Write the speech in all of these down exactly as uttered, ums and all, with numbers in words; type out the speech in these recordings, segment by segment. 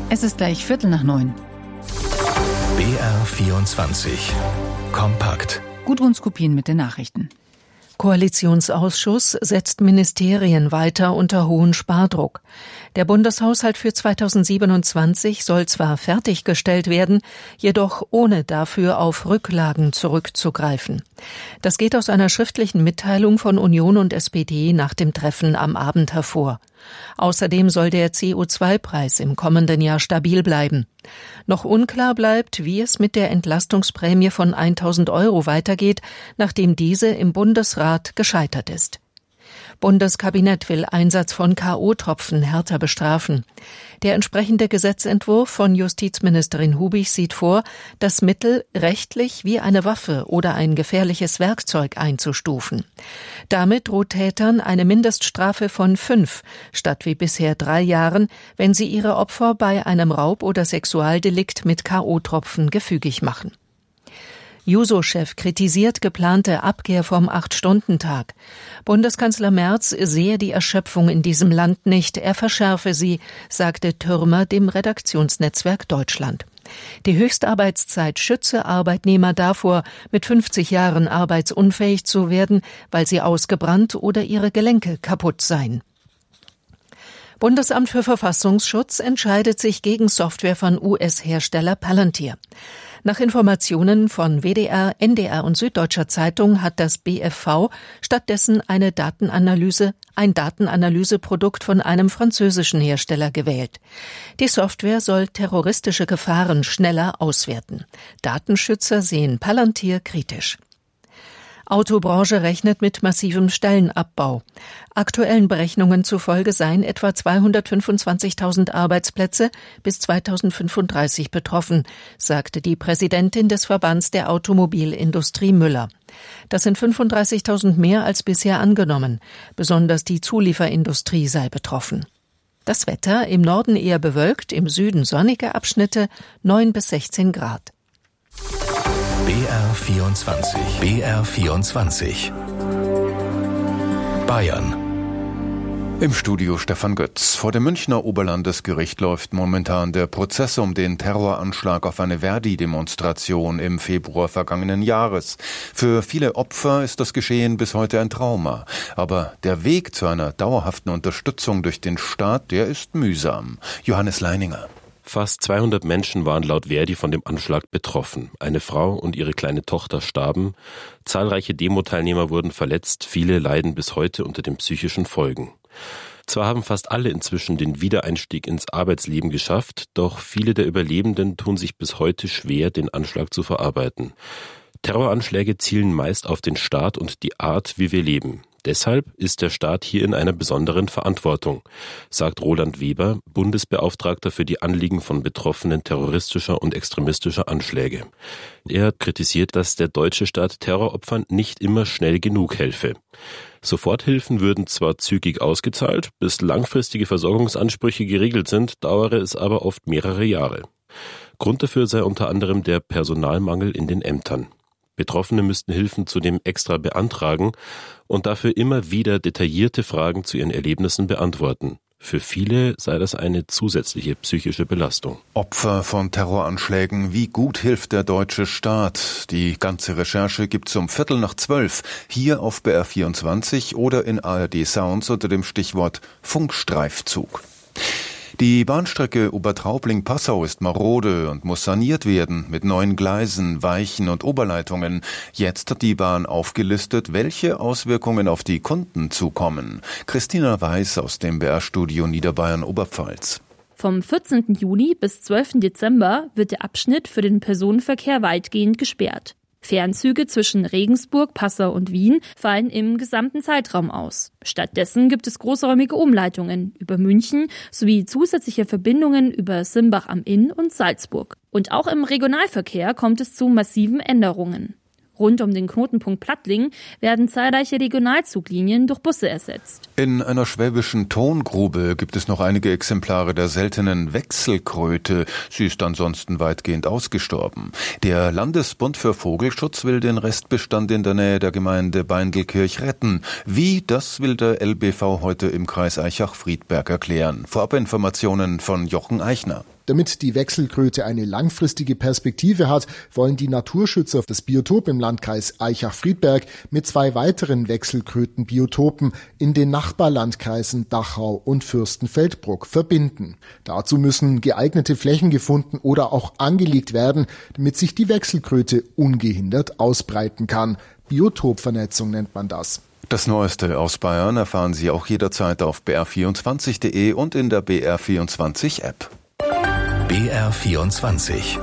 Es ist gleich Viertel nach neun. B R vierundzwanzig. Kompakt. Gudrun Skopin mit den Nachrichten. Koalitionsausschuss setzt Ministerien weiter unter hohen Spardruck. Der Bundeshaushalt für zweitausendsiebenundzwanzig soll zwar fertiggestellt werden, jedoch ohne dafür auf Rücklagen zurückzugreifen. Das geht aus einer schriftlichen Mitteilung von Union und S P D nach dem Treffen am Abend hervor. Außerdem soll der C O zwei Preis im kommenden Jahr stabil bleiben. Noch unklar bleibt, wie es mit der Entlastungsprämie von tausend Euro weitergeht, nachdem diese im Bundesrat gescheitert ist. Bundeskabinett will Einsatz von K O-Tropfen härter bestrafen. Der entsprechende Gesetzentwurf von Justizministerin Hubig sieht vor, das Mittel rechtlich wie eine Waffe oder ein gefährliches Werkzeug einzustufen. Damit droht Tätern eine Mindeststrafe von fünf statt wie bisher drei Jahren, wenn sie ihre Opfer bei einem Raub- oder Sexualdelikt mit K O-Tropfen gefügig machen. Juso-Chef kritisiert geplante Abkehr vom Acht-Stunden-Tag. Bundeskanzler Merz sehe die Erschöpfung in diesem Land nicht, er verschärfe sie, sagte Thürmer dem Redaktionsnetzwerk Deutschland. Die Höchstarbeitszeit schütze Arbeitnehmer davor, mit fünfzig Jahren arbeitsunfähig zu werden, weil sie ausgebrannt oder ihre Gelenke kaputt seien. Bundesamt für Verfassungsschutz entscheidet sich gegen Software von U S-Hersteller Palantir. Nach Informationen von W D R, N D R und Süddeutscher Zeitung hat das B F V stattdessen eine Datenanalyse, ein Datenanalyseprodukt von einem französischen Hersteller gewählt. Die Software soll terroristische Gefahren schneller auswerten. Datenschützer sehen Palantir kritisch. Autobranche rechnet mit massivem Stellenabbau. Aktuellen Berechnungen zufolge seien etwa zweihundertfünfundzwanzigtausend Arbeitsplätze bis zweitausendfünfunddreißig betroffen, sagte die Präsidentin des Verbands der Automobilindustrie Müller. Das sind fünfunddreißigtausend mehr als bisher angenommen. Besonders die Zulieferindustrie sei betroffen. Das Wetter: im Norden eher bewölkt, im Süden sonnige Abschnitte, neun bis sechzehn Grad. B R vierundzwanzig. B R vierundzwanzig. Bayern. Im Studio Stefan Götz. Vor dem Münchner Oberlandesgericht läuft momentan der Prozess um den Terroranschlag auf eine Verdi-Demonstration im Februar vergangenen Jahres. Für viele Opfer ist das Geschehen bis heute ein Trauma. Aber der Weg zu einer dauerhaften Unterstützung durch den Staat, der ist mühsam. Johannes Leininger. Fast zweihundert Menschen waren laut Verdi von dem Anschlag betroffen. Eine Frau und ihre kleine Tochter starben. Zahlreiche Demo-Teilnehmer wurden verletzt. Viele leiden bis heute unter den psychischen Folgen. Zwar haben fast alle inzwischen den Wiedereinstieg ins Arbeitsleben geschafft, doch viele der Überlebenden tun sich bis heute schwer, den Anschlag zu verarbeiten. Terroranschläge zielen meist auf den Staat und die Art, wie wir leben. Deshalb ist der Staat hier in einer besonderen Verantwortung, sagt Roland Weber, Bundesbeauftragter für die Anliegen von Betroffenen terroristischer und extremistischer Anschläge. Er kritisiert, dass der deutsche Staat Terroropfern nicht immer schnell genug helfe. Soforthilfen würden zwar zügig ausgezahlt, bis langfristige Versorgungsansprüche geregelt sind, dauere es aber oft mehrere Jahre. Grund dafür sei unter anderem der Personalmangel in den Ämtern. Betroffene müssten Hilfen zudem extra beantragen und dafür immer wieder detaillierte Fragen zu ihren Erlebnissen beantworten. Für viele sei das eine zusätzliche psychische Belastung. Opfer von Terroranschlägen, wie gut hilft der deutsche Staat? Die ganze Recherche gibt's um Viertel nach zwölf hier auf B R vierundzwanzig oder in A R D Sounds unter dem Stichwort Funkstreifzug. Die Bahnstrecke Obertraubling-Passau ist marode und muss saniert werden mit neuen Gleisen, Weichen und Oberleitungen. Jetzt hat die Bahn aufgelistet, welche Auswirkungen auf die Kunden zukommen. Christina Weiß aus dem B R-Studio Niederbayern-Oberpfalz. Vom vierzehnten Juni bis zwölften Dezember wird der Abschnitt für den Personenverkehr weitgehend gesperrt. Fernzüge zwischen Regensburg, Passau und Wien fallen im gesamten Zeitraum aus. Stattdessen gibt es großräumige Umleitungen über München sowie zusätzliche Verbindungen über Simbach am Inn und Salzburg. Und auch im Regionalverkehr kommt es zu massiven Änderungen. Rund um den Knotenpunkt Plattling werden zahlreiche Regionalzuglinien durch Busse ersetzt. In einer schwäbischen Tongrube gibt es noch einige Exemplare der seltenen Wechselkröte. Sie ist ansonsten weitgehend ausgestorben. Der Landesbund für Vogelschutz will den Restbestand in der Nähe der Gemeinde Beindelkirch retten. Wie, das will der L B V heute im Kreis Aichach-Friedberg erklären. Vorabinformationen von Jochen Eichner. Damit die Wechselkröte eine langfristige Perspektive hat, wollen die Naturschützer das Biotop im Landkreis Aichach-Friedberg mit zwei weiteren Wechselkrötenbiotopen in den Nachbarlandkreisen Dachau und Fürstenfeldbruck verbinden. Dazu müssen geeignete Flächen gefunden oder auch angelegt werden, damit sich die Wechselkröte ungehindert ausbreiten kann. Biotopvernetzung nennt man das. Das Neueste aus Bayern erfahren Sie auch jederzeit auf b r vierundzwanzig punkt de und in der B R vierundzwanzig App. B R vierundzwanzig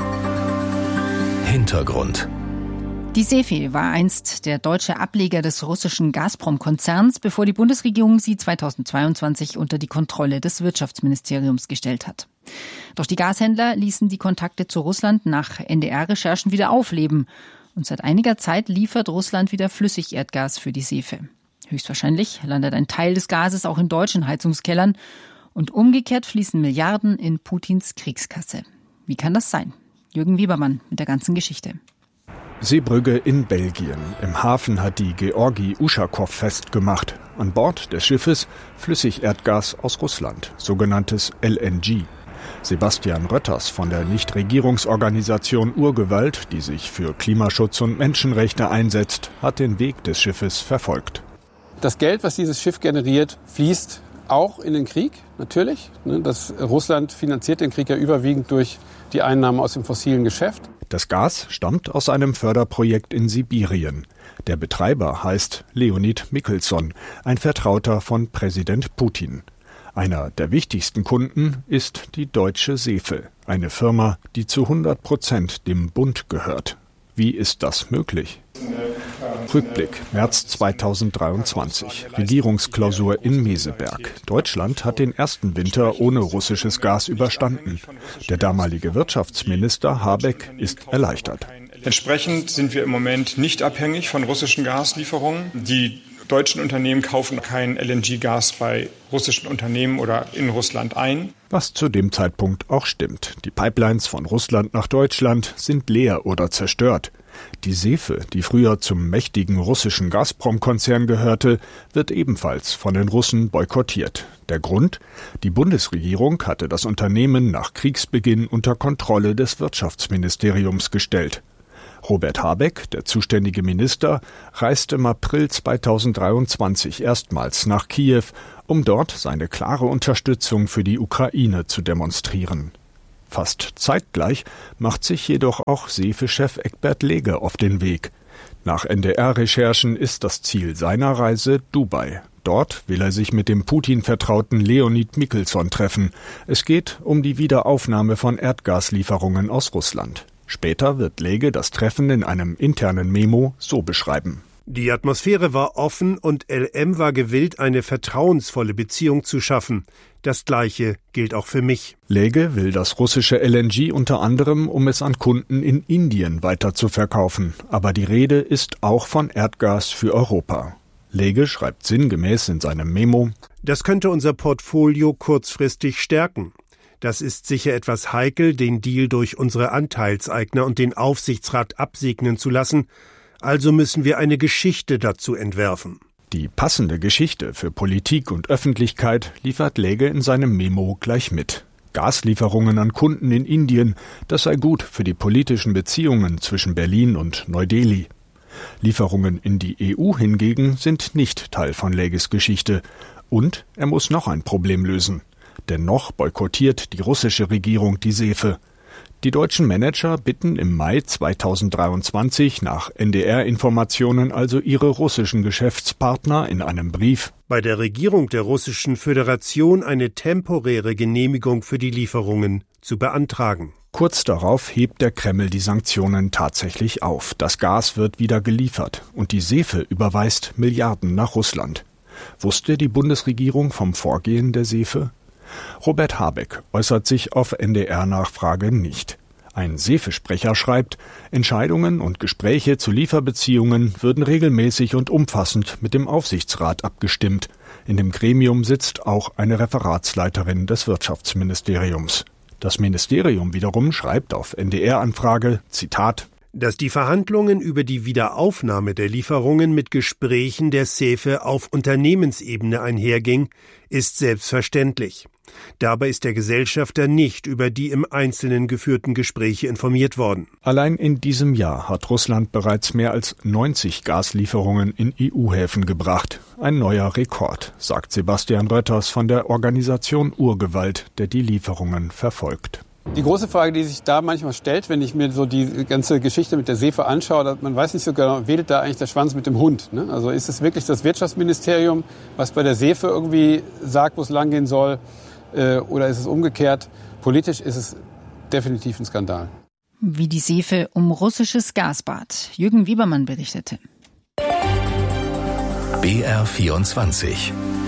Hintergrund. Die Sefe war einst der deutsche Ableger des russischen Gazprom-Konzerns, bevor die Bundesregierung sie zweitausendzweiundzwanzig unter die Kontrolle des Wirtschaftsministeriums gestellt hat. Doch die Gashändler ließen die Kontakte zu Russland nach N D R-Recherchen wieder aufleben. Und seit einiger Zeit liefert Russland wieder Flüssigerdgas für die Sefe. Höchstwahrscheinlich landet ein Teil des Gases auch in deutschen Heizungskellern. Und umgekehrt fließen Milliarden in Putins Kriegskasse. Wie kann das sein? Jürgen Wiebermann mit der ganzen Geschichte. Seebrügge in Belgien. Im Hafen hat die Georgi Uschakow festgemacht. An Bord des Schiffes Flüssigerdgas aus Russland, sogenanntes L N G. Sebastian Rötters von der Nichtregierungsorganisation Urgewalt, die sich für Klimaschutz und Menschenrechte einsetzt, hat den Weg des Schiffes verfolgt. Das Geld, was dieses Schiff generiert, fließt auch in den Krieg, natürlich. Das Russland finanziert den Krieg ja überwiegend durch die Einnahmen aus dem fossilen Geschäft. Das Gas stammt aus einem Förderprojekt in Sibirien. Der Betreiber heißt Leonid Mikhelson, ein Vertrauter von Präsident Putin. Einer der wichtigsten Kunden ist die deutsche Sefe, eine Firma, die zu hundert Prozent dem Bund gehört. Wie ist das möglich? Rückblick, März zweitausenddreiundzwanzig, Regierungsklausur in Meseberg. Deutschland hat den ersten Winter ohne russisches Gas überstanden. Der damalige Wirtschaftsminister Habeck ist erleichtert. Entsprechend sind wir im Moment nicht abhängig von russischen Gaslieferungen. Die deutschen Unternehmen kaufen kein L N G-Gas bei russischen Unternehmen oder in Russland ein. Was zu dem Zeitpunkt auch stimmt. Die Pipelines von Russland nach Deutschland sind leer oder zerstört. Die Sefe, die früher zum mächtigen russischen Gazprom-Konzern gehörte, wird ebenfalls von den Russen boykottiert. Der Grund? Die Bundesregierung hatte das Unternehmen nach Kriegsbeginn unter Kontrolle des Wirtschaftsministeriums gestellt. Robert Habeck, der zuständige Minister, reiste im April zweitausenddreiundzwanzig erstmals nach Kiew, um dort seine klare Unterstützung für die Ukraine zu demonstrieren. Fast zeitgleich macht sich jedoch auch Sefe-Chef Egbert Lege auf den Weg. Nach N D R-Recherchen ist das Ziel seiner Reise Dubai. Dort will er sich mit dem Putin-Vertrauten Leonid Mikhelson treffen. Es geht um die Wiederaufnahme von Erdgaslieferungen aus Russland. Später wird Lege das Treffen in einem internen Memo so beschreiben. Die Atmosphäre war offen und L M war gewillt, eine vertrauensvolle Beziehung zu schaffen. Das Gleiche gilt auch für mich. Lege will das russische L N G unter anderem, um es an Kunden in Indien weiter zu verkaufen. Aber die Rede ist auch von Erdgas für Europa. Lege schreibt sinngemäß in seinem Memo: Das könnte unser Portfolio kurzfristig stärken. Das ist sicher etwas heikel, den Deal durch unsere Anteilseigner und den Aufsichtsrat absegnen zu lassen. Also müssen wir eine Geschichte dazu entwerfen. Die passende Geschichte für Politik und Öffentlichkeit liefert Lege in seinem Memo gleich mit. Gaslieferungen an Kunden in Indien, das sei gut für die politischen Beziehungen zwischen Berlin und Neu-Delhi. Lieferungen in die E U hingegen sind nicht Teil von Leges Geschichte. Und er muss noch ein Problem lösen. Denn noch boykottiert die russische Regierung die Sefe. Die deutschen Manager bitten im Mai zweitausenddreiundzwanzig nach N D R-Informationen also ihre russischen Geschäftspartner in einem Brief, bei der Regierung der Russischen Föderation eine temporäre Genehmigung für die Lieferungen zu beantragen. Kurz darauf hebt der Kreml die Sanktionen tatsächlich auf. Das Gas wird wieder geliefert und die Sefe überweist Milliarden nach Russland. Wusste die Bundesregierung vom Vorgehen der Sefe? Robert Habeck äußert sich auf N D R-Nachfrage nicht. Ein Sefe-Sprecher schreibt, Entscheidungen und Gespräche zu Lieferbeziehungen würden regelmäßig und umfassend mit dem Aufsichtsrat abgestimmt. In dem Gremium sitzt auch eine Referatsleiterin des Wirtschaftsministeriums. Das Ministerium wiederum schreibt auf N D R-Anfrage, Zitat, dass die Verhandlungen über die Wiederaufnahme der Lieferungen mit Gesprächen der Sefe auf Unternehmensebene einherging, ist selbstverständlich. Dabei ist der Gesellschafter nicht über die im Einzelnen geführten Gespräche informiert worden. Allein in diesem Jahr hat Russland bereits mehr als neunzig Gaslieferungen in E U-Häfen gebracht. Ein neuer Rekord, sagt Sebastian Rötters von der Organisation Urgewalt, der die Lieferungen verfolgt. Die große Frage, die sich da manchmal stellt, wenn ich mir so die ganze Geschichte mit der SEFE anschaue, man weiß nicht so genau, wedelt da eigentlich der Schwanz mit dem Hund, ne? Also ist es wirklich das Wirtschaftsministerium, was bei der SEFE irgendwie sagt, wo es langgehen soll, äh, oder ist es umgekehrt? Politisch ist es definitiv ein Skandal. Wie die SEFE um russisches Gas bat. Jürgen Wiebermann berichtete. B R vierundzwanzig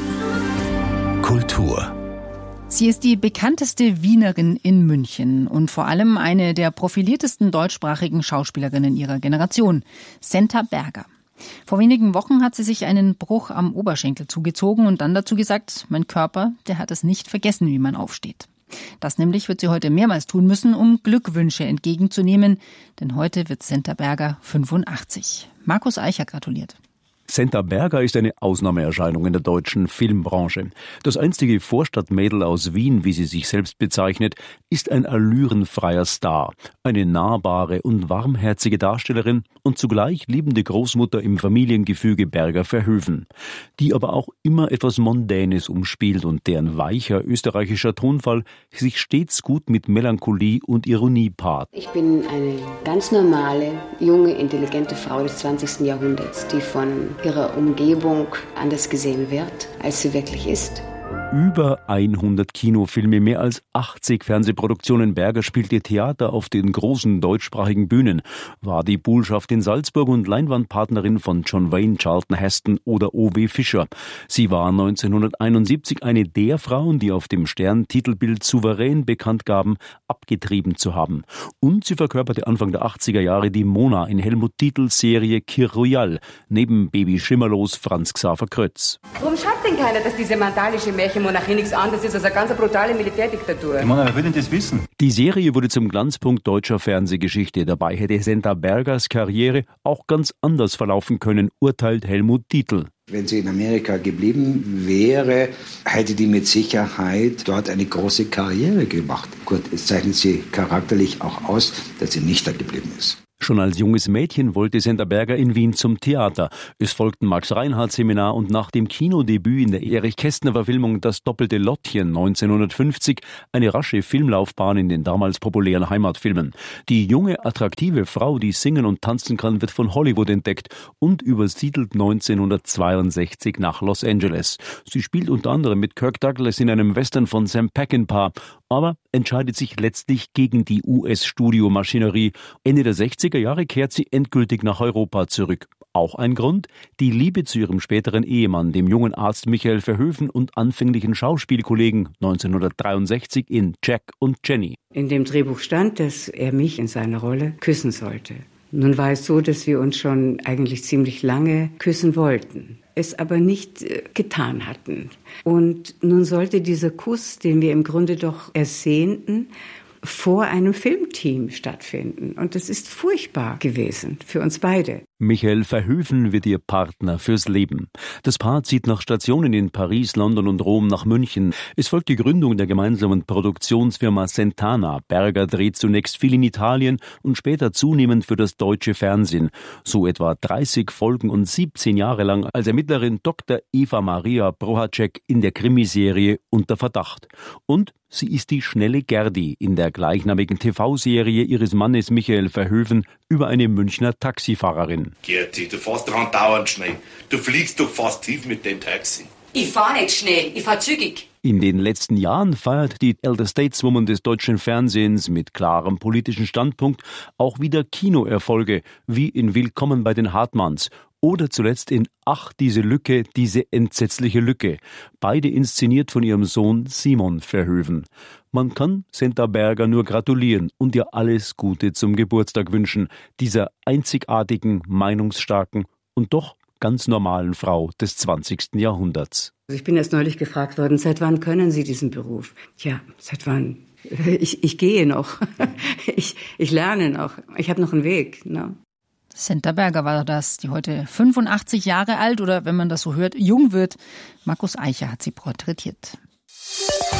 Kultur. Sie ist die bekannteste Wienerin in München und vor allem eine der profiliertesten deutschsprachigen Schauspielerinnen ihrer Generation, Senta Berger. Vor wenigen Wochen hat sie sich einen Bruch am Oberschenkel zugezogen und dann dazu gesagt, mein Körper, der hat es nicht vergessen, wie man aufsteht. Das nämlich wird sie heute mehrmals tun müssen, um Glückwünsche entgegenzunehmen, denn heute wird Senta Berger fünfundachtzig. Markus Eicher gratuliert. Senta Berger ist eine Ausnahmeerscheinung in der deutschen Filmbranche. Das einstige Vorstadtmädel aus Wien, wie sie sich selbst bezeichnet, ist ein allürenfreier Star. Eine nahbare und warmherzige Darstellerin und zugleich liebende Großmutter im Familiengefüge Berger-Verhoeven, die aber auch immer etwas Mondänes umspielt und deren weicher österreichischer Tonfall sich stets gut mit Melancholie und Ironie paart. Ich bin eine ganz normale, junge, intelligente Frau des zwanzigsten Jahrhunderts, die von ihrer Umgebung anders gesehen wird, als sie wirklich ist. Über hundert Kinofilme, mehr als achtzig Fernsehproduktionen. Berger spielte Theater auf den großen deutschsprachigen Bühnen, war die Buhlschaft in Salzburg und Leinwandpartnerin von John Wayne, Charlton Heston oder O W Fischer. Sie war neunzehnhunderteinundsiebzig eine der Frauen, die auf dem Stern-Titelbild souverän bekannt gaben, abgetrieben zu haben. Und sie verkörperte Anfang der achtziger Jahre die Mona in Helmut Dietls Serie Kir Royal, neben Baby Schimmerlos Franz Xaver Krötz. Warum schreibt denn keiner, dass diese mandalische Märchenmonarchie nichts anderes ist als eine ganz brutale Militärdiktatur? Ich meine, wer will denn das wissen? Die Serie wurde zum Glanzpunkt deutscher Fernsehgeschichte. Dabei hätte Senta Bergers Karriere auch ganz anders verlaufen können, urteilt Helmut Dietl. Wenn sie in Amerika geblieben wäre, hätte die mit Sicherheit dort eine große Karriere gemacht. Gut, es zeichnet sie charakterlich auch aus, dass sie nicht da geblieben ist. Schon als junges Mädchen wollte Senta Berger in Wien zum Theater. Es folgten Max-Reinhardt-Seminar und nach dem Kinodebüt in der Erich-Kästner-Verfilmung Das doppelte Lottchen neunzehnhundertfünfzig eine rasche Filmlaufbahn in den damals populären Heimatfilmen. Die junge, attraktive Frau, die singen und tanzen kann, wird von Hollywood entdeckt und übersiedelt neunzehnhundertzweiundsechzig nach Los Angeles. Sie spielt unter anderem mit Kirk Douglas in einem Western von Sam Peckinpah, aber entscheidet sich letztlich gegen die U S-Studiomaschinerie. Ende der sechziger Jahre kehrt sie endgültig nach Europa zurück. Auch ein Grund? Die Liebe zu ihrem späteren Ehemann, dem jungen Arzt Michael Verhoeven und anfänglichen Schauspielkollegen neunzehnhundertdreiundsechzig in Jack und Jenny. In dem Drehbuch stand, dass er mich in seiner Rolle küssen sollte. Nun war es so, dass wir uns schon eigentlich ziemlich lange küssen wollten, es aber nicht äh, getan hatten. Und nun sollte dieser Kuss, den wir im Grunde doch ersehnten, vor einem Filmteam stattfinden. Und das ist furchtbar gewesen für uns beide. Michael Verhoeven wird ihr Partner fürs Leben. Das Paar zieht nach Stationen in Paris, London und Rom nach München. Es folgt die Gründung der gemeinsamen Produktionsfirma Sentana. Berger dreht zunächst viel in Italien und später zunehmend für das deutsche Fernsehen. So etwa dreißig Folgen und siebzehn Jahre lang als Ermittlerin Doktor Eva Maria Prohacek in der Krimiserie Unter Verdacht. Und sie ist die schnelle Gerdi in der gleichnamigen T V-Serie ihres Mannes Michael Verhoeven über eine Münchner Taxifahrerin. Gerti, du fährst doch andauernd schnell. Du fliegst doch fast tief mit dem Taxi. Ich fahr nicht schnell, ich fahr zügig. In den letzten Jahren feiert die Elder Stateswoman des deutschen Fernsehens mit klarem politischen Standpunkt auch wieder Kinoerfolge, wie in Willkommen bei den Hartmanns oder zuletzt in Ach, diese Lücke, diese entsetzliche Lücke. Beide inszeniert von ihrem Sohn Simon Verhoeven. Man kann Senta Berger nur gratulieren und ihr alles Gute zum Geburtstag wünschen, dieser einzigartigen, meinungsstarken und doch ganz normalen Frau des zwanzigsten Jahrhunderts. Also ich bin erst neulich gefragt worden, seit wann können Sie diesen Beruf? Ja, seit wann? Ich, ich gehe noch. Ich, ich lerne noch. Ich habe noch einen Weg. Ne? Senta Berger war das, die heute fünfundachtzig Jahre alt oder, wenn man das so hört, jung wird. Markus Eicher hat sie porträtiert.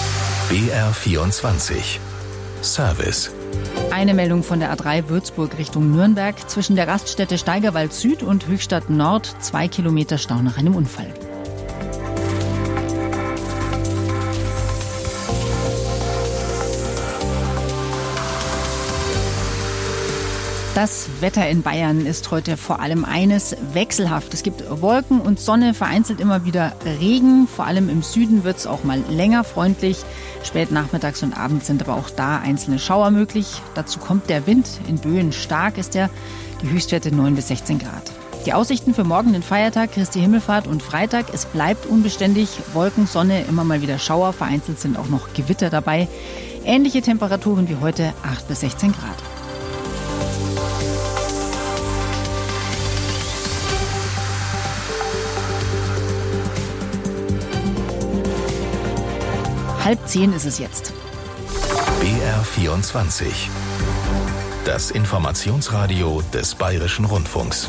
B R vierundzwanzig. Service. Eine Meldung von der A drei Würzburg Richtung Nürnberg. Zwischen der Raststätte Steigerwald Süd und Höchstadt Nord zwei Kilometer Stau nach einem Unfall. Das Wetter in Bayern ist heute vor allem eines, wechselhaft. Es gibt Wolken und Sonne, vereinzelt immer wieder Regen. Vor allem im Süden wird es auch mal länger freundlich. Spät nachmittags und abends sind aber auch da einzelne Schauer möglich. Dazu kommt der Wind. In Böen stark ist er. Die Höchstwerte neun bis sechzehn Grad. Die Aussichten für morgen, den Feiertag, Christi Himmelfahrt und Freitag. Es bleibt unbeständig. Wolken, Sonne, immer mal wieder Schauer. Vereinzelt sind auch noch Gewitter dabei. Ähnliche Temperaturen wie heute, acht bis sechzehn Grad. Halb zehn ist es jetzt. B R vierundzwanzig. Das Informationsradio des Bayerischen Rundfunks.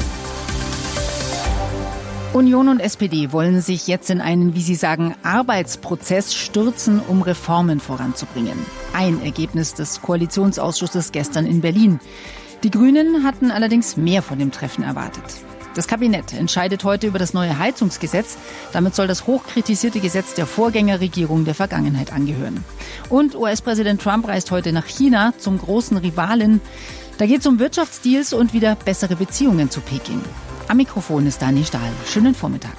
Union und S P D wollen sich jetzt in einen, wie sie sagen, Arbeitsprozess stürzen, um Reformen voranzubringen. Ein Ergebnis des Koalitionsausschusses gestern in Berlin. Die Grünen hatten allerdings mehr von dem Treffen erwartet. Das Kabinett entscheidet heute über das neue Heizungsgesetz. Damit soll das hochkritisierte Gesetz der Vorgängerregierung der Vergangenheit angehören. Und U S-Präsident Trump reist heute nach China zum großen Rivalen. Da geht es um Wirtschaftsdeals und wieder bessere Beziehungen zu Peking. Am Mikrofon ist Dani Stahl. Schönen Vormittag.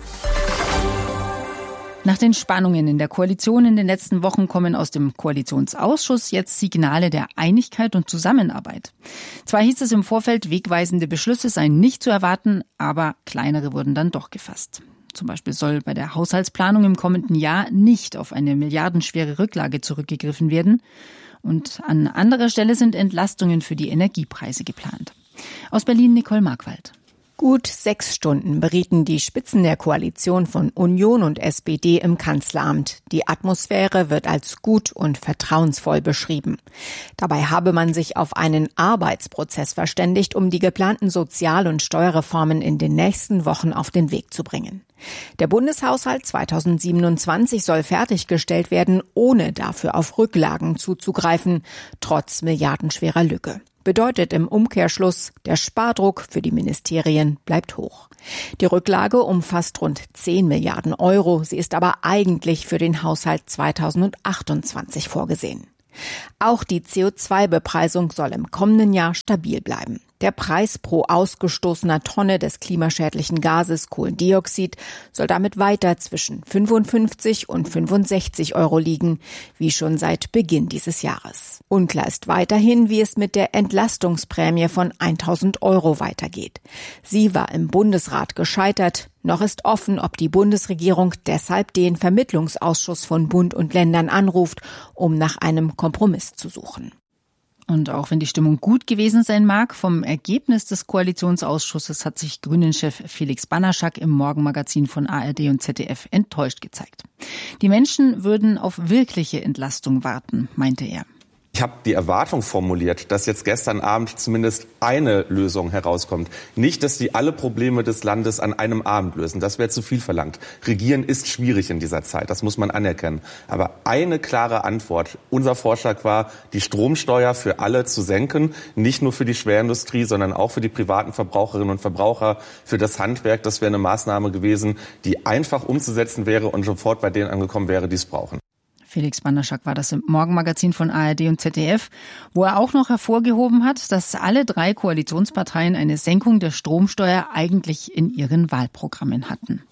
Nach den Spannungen in der Koalition in den letzten Wochen kommen aus dem Koalitionsausschuss jetzt Signale der Einigkeit und Zusammenarbeit. Zwar hieß es im Vorfeld, wegweisende Beschlüsse seien nicht zu erwarten, aber kleinere wurden dann doch gefasst. Zum Beispiel soll bei der Haushaltsplanung im kommenden Jahr nicht auf eine milliardenschwere Rücklage zurückgegriffen werden. Und an anderer Stelle sind Entlastungen für die Energiepreise geplant. Aus Berlin Nicole Markwald. Gut sechs Stunden berieten die Spitzen der Koalition von Union und S P D im Kanzleramt. Die Atmosphäre wird als gut und vertrauensvoll beschrieben. Dabei habe man sich auf einen Arbeitsprozess verständigt, um die geplanten Sozial- und Steuerreformen in den nächsten Wochen auf den Weg zu bringen. Der Bundeshaushalt zweitausendsiebenundzwanzig soll fertiggestellt werden, ohne dafür auf Rücklagen zuzugreifen, trotz milliardenschwerer Lücke. Bedeutet im Umkehrschluss, der Spardruck für die Ministerien bleibt hoch. Die Rücklage umfasst rund zehn Milliarden Euro. Sie ist aber eigentlich für den Haushalt zweitausendachtundzwanzig vorgesehen. Auch die C O zwei Bepreisung soll im kommenden Jahr stabil bleiben. Der Preis pro ausgestoßener Tonne des klimaschädlichen Gases Kohlendioxid soll damit weiter zwischen fünfundfünfzig und fünfundsechzig Euro liegen, wie schon seit Beginn dieses Jahres. Unklar ist weiterhin, wie es mit der Entlastungsprämie von tausend Euro weitergeht. Sie war im Bundesrat gescheitert. Noch ist offen, ob die Bundesregierung deshalb den Vermittlungsausschuss von Bund und Ländern anruft, um nach einem Kompromiss zu suchen. Und auch wenn die Stimmung gut gewesen sein mag, vom Ergebnis des Koalitionsausschusses hat sich Grünen-Chef Felix Banaschak im Morgenmagazin von A R D und Z D F enttäuscht gezeigt. Die Menschen würden auf wirkliche Entlastung warten, meinte er. Ich habe die Erwartung formuliert, dass jetzt gestern Abend zumindest eine Lösung herauskommt. Nicht, dass die alle Probleme des Landes an einem Abend lösen. Das wäre zu viel verlangt. Regieren ist schwierig in dieser Zeit, das muss man anerkennen. Aber eine klare Antwort. Unser Vorschlag war, die Stromsteuer für alle zu senken. Nicht nur für die Schwerindustrie, sondern auch für die privaten Verbraucherinnen und Verbraucher, für das Handwerk. Das wäre eine Maßnahme gewesen, die einfach umzusetzen wäre und sofort bei denen angekommen wäre, die es brauchen. Felix Banaschak war das im Morgenmagazin von A R D und Z D F, wo er auch noch hervorgehoben hat, dass alle drei Koalitionsparteien eine Senkung der Stromsteuer eigentlich in ihren Wahlprogrammen hatten.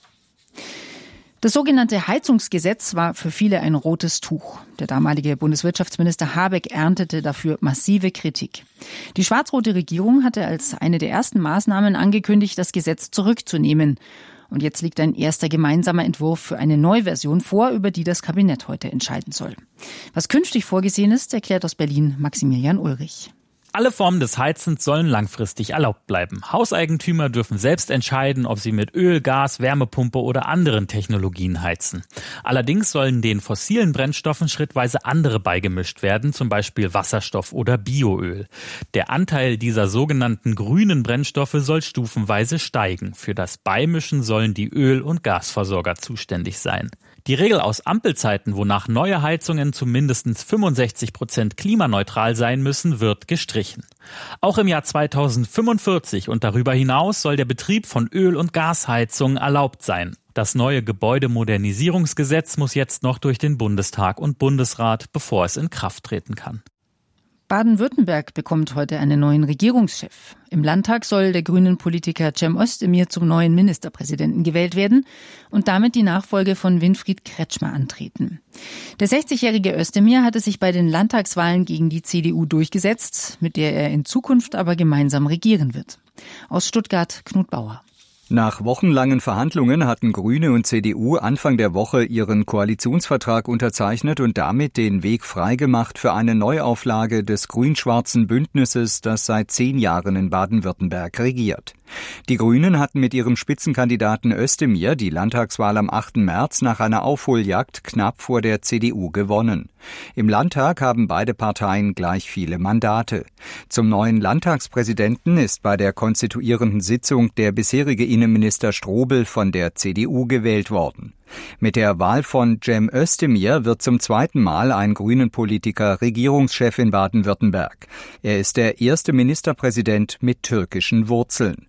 Das sogenannte Heizungsgesetz war für viele ein rotes Tuch. Der damalige Bundeswirtschaftsminister Habeck erntete dafür massive Kritik. Die schwarz-rote Regierung hatte als eine der ersten Maßnahmen angekündigt, das Gesetz zurückzunehmen. Und jetzt liegt ein erster gemeinsamer Entwurf für eine Neuversion vor, über die das Kabinett heute entscheiden soll. Was künftig vorgesehen ist, erklärt aus Berlin Maximilian Ulrich. Alle Formen des Heizens sollen langfristig erlaubt bleiben. Hauseigentümer dürfen selbst entscheiden, ob sie mit Öl, Gas, Wärmepumpe oder anderen Technologien heizen. Allerdings sollen den fossilen Brennstoffen schrittweise andere beigemischt werden, zum Beispiel Wasserstoff oder Bioöl. Der Anteil dieser sogenannten grünen Brennstoffe soll stufenweise steigen. Für das Beimischen sollen die Öl- und Gasversorger zuständig sein. Die Regel aus Ampelzeiten, wonach neue Heizungen zu mindestens fünfundsechzig Prozent klimaneutral sein müssen, wird gestrichen. Auch im Jahr zweitausendfünfundvierzig und darüber hinaus soll der Betrieb von Öl- und Gasheizungen erlaubt sein. Das neue Gebäudemodernisierungsgesetz muss jetzt noch durch den Bundestag und Bundesrat, bevor es in Kraft treten kann. Baden-Württemberg bekommt heute einen neuen Regierungschef. Im Landtag soll der grünen Politiker Cem Özdemir zum neuen Ministerpräsidenten gewählt werden und damit die Nachfolge von Winfried Kretschmer antreten. Der sechzigjährige Özdemir hatte sich bei den Landtagswahlen gegen die C D U durchgesetzt, mit der er in Zukunft aber gemeinsam regieren wird. Aus Stuttgart Knut Bauer. Nach wochenlangen Verhandlungen hatten Grüne und C D U Anfang der Woche ihren Koalitionsvertrag unterzeichnet und damit den Weg freigemacht für eine Neuauflage des grün-schwarzen Bündnisses, das seit zehn Jahren in Baden-Württemberg regiert. Die Grünen hatten mit ihrem Spitzenkandidaten Özdemir die Landtagswahl am achten März nach einer Aufholjagd knapp vor der C D U gewonnen. Im Landtag haben beide Parteien gleich viele Mandate. Zum neuen Landtagspräsidenten ist bei der konstituierenden Sitzung der bisherige Innenminister Strobel von der C D U gewählt worden. Mit der Wahl von Cem Özdemir wird zum zweiten Mal ein Grünen-Politiker Regierungschef in Baden-Württemberg. Er ist der erste Ministerpräsident mit türkischen Wurzeln.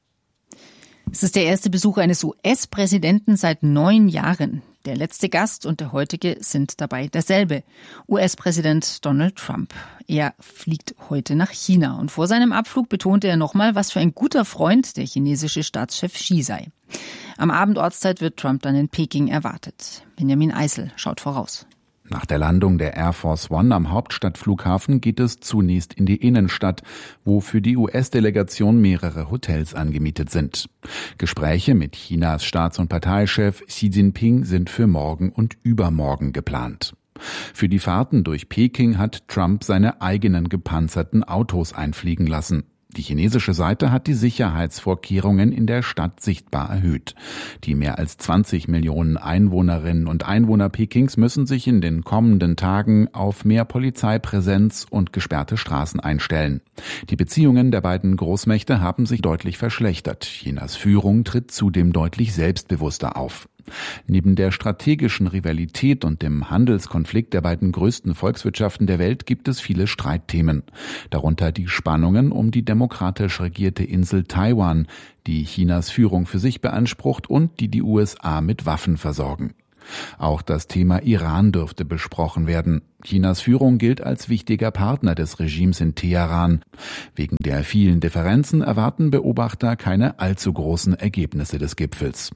Es ist der erste Besuch eines U S-Präsidenten seit neun Jahren. Der letzte Gast und der heutige sind dabei derselbe, U S-Präsident Donald Trump. Er fliegt heute nach China und vor seinem Abflug betonte er nochmal, was für ein guter Freund der chinesische Staatschef Xi sei. Am Abend Ortszeit wird Trump dann in Peking erwartet. Benjamin Eisel schaut voraus. Nach der Landung der Air Force One am Hauptstadtflughafen geht es zunächst in die Innenstadt, wo für die U S-Delegation mehrere Hotels angemietet sind. Gespräche mit Chinas Staats- und Parteichef Xi Jinping sind für morgen und übermorgen geplant. Für die Fahrten durch Peking hat Trump seine eigenen gepanzerten Autos einfliegen lassen. Die chinesische Seite hat die Sicherheitsvorkehrungen in der Stadt sichtbar erhöht. Die mehr als zwanzig Millionen Einwohnerinnen und Einwohner Pekings müssen sich in den kommenden Tagen auf mehr Polizeipräsenz und gesperrte Straßen einstellen. Die Beziehungen der beiden Großmächte haben sich deutlich verschlechtert. Chinas Führung tritt zudem deutlich selbstbewusster auf. Neben der strategischen Rivalität und dem Handelskonflikt der beiden größten Volkswirtschaften der Welt gibt es viele Streitthemen. Darunter die Spannungen um die demokratisch regierte Insel Taiwan, die Chinas Führung für sich beansprucht und die die U S A mit Waffen versorgen. Auch das Thema Iran dürfte besprochen werden. Chinas Führung gilt als wichtiger Partner des Regimes in Teheran. Wegen der vielen Differenzen erwarten Beobachter keine allzu großen Ergebnisse des Gipfels.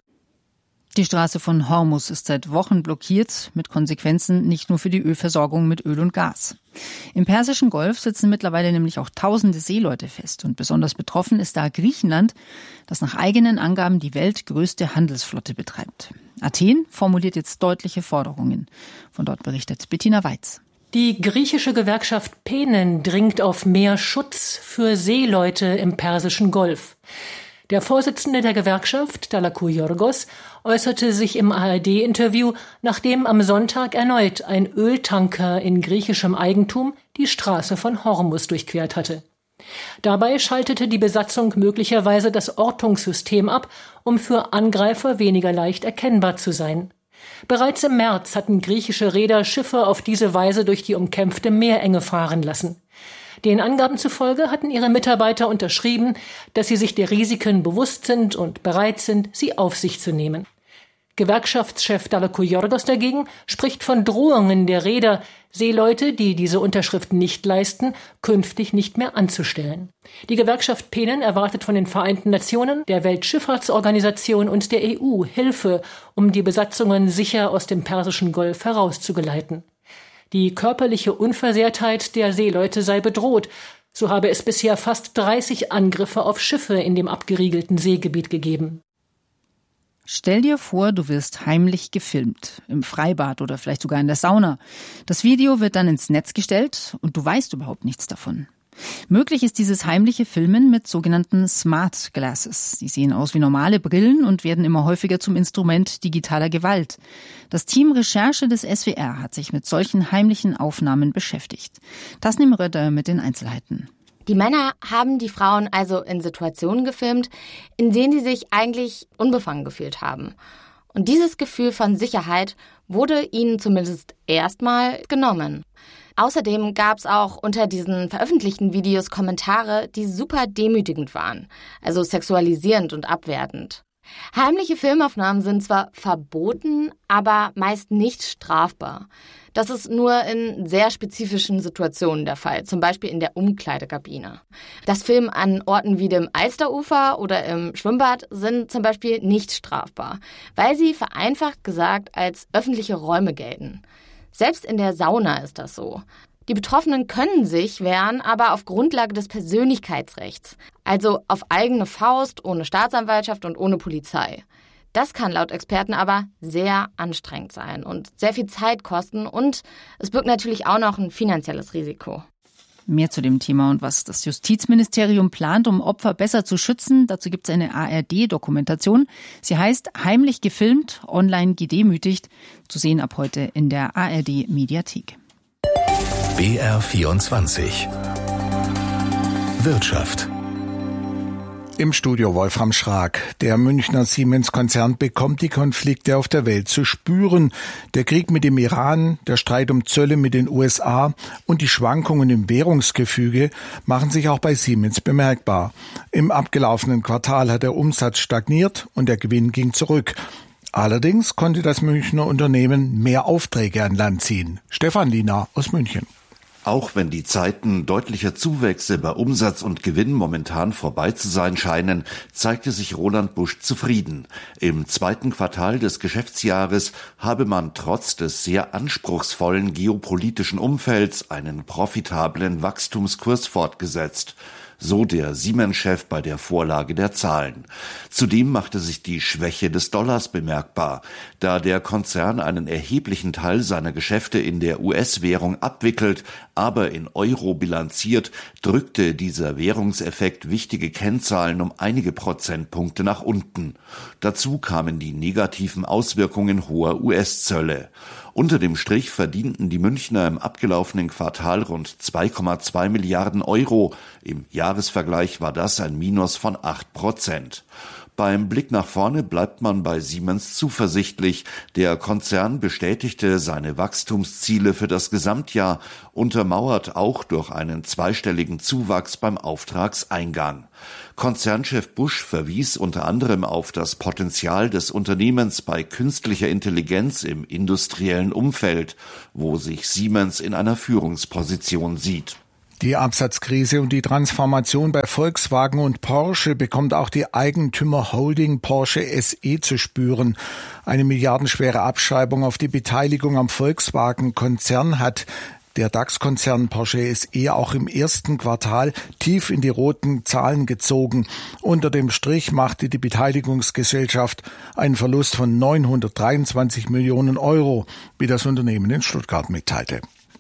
Die Straße von Hormuz ist seit Wochen blockiert, mit Konsequenzen nicht nur für die Ölversorgung mit Öl und Gas. Im Persischen Golf sitzen mittlerweile nämlich auch tausende Seeleute fest. Und besonders betroffen ist da Griechenland, das nach eigenen Angaben die weltgrößte Handelsflotte betreibt. Athen formuliert jetzt deutliche Forderungen. Von dort berichtet Bettina Weiz. Die griechische Gewerkschaft Penen dringt auf mehr Schutz für Seeleute im Persischen Golf. Der Vorsitzende der Gewerkschaft, Dalakou-Yorgos, äußerte sich im A R D-Interview, nachdem am Sonntag erneut ein Öltanker in griechischem Eigentum die Straße von Hormuz durchquert hatte. Dabei schaltete die Besatzung möglicherweise das Ortungssystem ab, um für Angreifer weniger leicht erkennbar zu sein. Bereits im März hatten griechische Reeder Schiffe auf diese Weise durch die umkämpfte Meerenge fahren lassen. Den Angaben zufolge hatten ihre Mitarbeiter unterschrieben, dass sie sich der Risiken bewusst sind und bereit sind, sie auf sich zu nehmen. Gewerkschaftschef Dalakou-Yorgos dagegen spricht von Drohungen der Reeder, Seeleute, die diese Unterschriften nicht leisten, künftig nicht mehr anzustellen. Die Gewerkschaft Penen erwartet von den Vereinten Nationen, der Weltschifffahrtsorganisation und der E U Hilfe, um die Besatzungen sicher aus dem Persischen Golf herauszugeleiten. Die körperliche Unversehrtheit der Seeleute sei bedroht. So habe es bisher fast dreißig Angriffe auf Schiffe in dem abgeriegelten Seegebiet gegeben. Stell dir vor, du wirst heimlich gefilmt, im Freibad oder vielleicht sogar in der Sauna. Das Video wird dann ins Netz gestellt und du weißt überhaupt nichts davon. Möglich ist dieses heimliche Filmen mit sogenannten Smart Glasses. Die sehen aus wie normale Brillen und werden immer häufiger zum Instrument digitaler Gewalt. Das Team Recherche des S W R hat sich mit solchen heimlichen Aufnahmen beschäftigt. Tasnim Röder mit den Einzelheiten. Die Männer haben die Frauen also in Situationen gefilmt, in denen sie sich eigentlich unbefangen gefühlt haben. Und dieses Gefühl von Sicherheit wurde ihnen zumindest erstmal genommen. Außerdem gab es auch unter diesen veröffentlichten Videos Kommentare, die super demütigend waren, also sexualisierend und abwertend. Heimliche Filmaufnahmen sind zwar verboten, aber meist nicht strafbar. Das ist nur in sehr spezifischen Situationen der Fall, zum Beispiel in der Umkleidekabine. Das Filmen an Orten wie dem Alsterufer oder im Schwimmbad sind zum Beispiel nicht strafbar, weil sie vereinfacht gesagt als öffentliche Räume gelten. Selbst in der Sauna ist das so. Die Betroffenen können sich wehren, aber auf Grundlage des Persönlichkeitsrechts, also auf eigene Faust, ohne Staatsanwaltschaft und ohne Polizei. Das kann laut Experten aber sehr anstrengend sein und sehr viel Zeit kosten und es birgt natürlich auch noch ein finanzielles Risiko. Mehr zu dem Thema und was das Justizministerium plant, um Opfer besser zu schützen. Dazu gibt es eine A R D-Dokumentation. Sie heißt Heimlich gefilmt, online gedemütigt. Zu sehen ab heute in der A R D-Mediathek. B R vierundzwanzig Wirtschaft. Im Studio Wolfram Schrag. Der Münchner Siemens-Konzern bekommt die Konflikte auf der Welt zu spüren. Der Krieg mit dem Iran, der Streit um Zölle mit den U S A und die Schwankungen im Währungsgefüge machen sich auch bei Siemens bemerkbar. Im abgelaufenen Quartal hat der Umsatz stagniert und der Gewinn ging zurück. Allerdings konnte das Münchner Unternehmen mehr Aufträge an Land ziehen. Stefan Liener aus München. Auch wenn die Zeiten deutlicher Zuwächse bei Umsatz und Gewinn momentan vorbei zu sein scheinen, zeigte sich Roland Busch zufrieden. Im zweiten Quartal des Geschäftsjahres habe man trotz des sehr anspruchsvollen geopolitischen Umfelds einen profitablen Wachstumskurs fortgesetzt. So der Siemens-Chef bei der Vorlage der Zahlen. Zudem machte sich die Schwäche des Dollars bemerkbar. Da der Konzern einen erheblichen Teil seiner Geschäfte in der U S-Währung abwickelt, aber in Euro bilanziert, drückte dieser Währungseffekt wichtige Kennzahlen um einige Prozentpunkte nach unten. Dazu kamen die negativen Auswirkungen hoher U S-Zölle. Unter dem Strich verdienten die Münchner im abgelaufenen Quartal rund zwei Komma zwei Milliarden Euro. Im Jahresvergleich war das ein Minus von acht Prozent. Beim Blick nach vorne bleibt man bei Siemens zuversichtlich. Der Konzern bestätigte seine Wachstumsziele für das Gesamtjahr, untermauert auch durch einen zweistelligen Zuwachs beim Auftragseingang. Konzernchef Busch verwies unter anderem auf das Potenzial des Unternehmens bei künstlicher Intelligenz im industriellen Umfeld, wo sich Siemens in einer Führungsposition sieht. Die Absatzkrise und die Transformation bei Volkswagen und Porsche bekommt auch die Eigentümerholding Porsche S E zu spüren. Eine milliardenschwere Abschreibung auf die Beteiligung am Volkswagen-Konzern hat der DAX-Konzern Porsche S E auch im ersten Quartal tief in die roten Zahlen gezogen. Unter dem Strich machte die Beteiligungsgesellschaft einen Verlust von neunhundertdreiundzwanzig Millionen Euro, wie das Unternehmen in Stuttgart mitteilte.